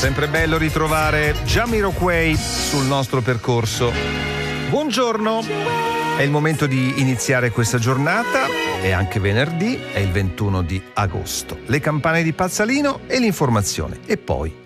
Sempre bello ritrovare Jamiroquai sul nostro percorso. Buongiorno, è il momento di iniziare questa giornata, è anche venerdì, è il 21 di agosto. Le campane di Pazzalino e l'informazione e poi